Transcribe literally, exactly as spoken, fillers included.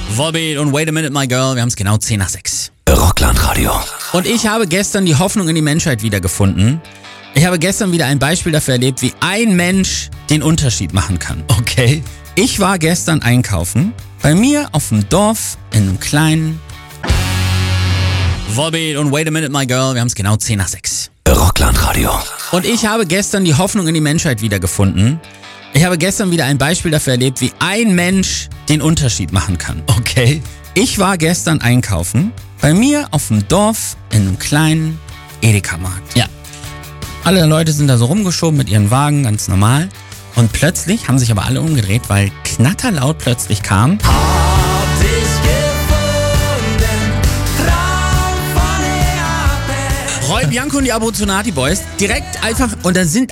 Volbeat und Wait a Minute, My Girl. Wir haben es genau zehn nach sechs. Rockland-Radio. Und ich habe gestern die Hoffnung in die Menschheit wiedergefunden. Ich habe gestern wieder ein Beispiel dafür erlebt, wie ein Mensch den Unterschied machen kann. Okay. Ich war gestern einkaufen, bei mir auf dem Dorf, in einem kleinen Volbeat und Wait a Minute, My Girl. Wir haben es genau zehn nach sechs. Rockland-Radio. Und ich habe gestern die Hoffnung in die Menschheit wiedergefunden. Ich habe gestern wieder ein Beispiel dafür erlebt, wie ein Mensch den Unterschied machen kann. Okay. Ich war gestern einkaufen, bei mir auf dem Dorf, in einem kleinen Edeka-Markt. Ja. Alle Leute sind da so rumgeschoben mit ihren Wagen, ganz normal. Und plötzlich haben sich aber alle umgedreht, weil knatterlaut plötzlich kam: Hab dich gefunden, Traum von Neapel. Roy Bianco und die Abruzzonati Boys. Direkt einfach, und da sind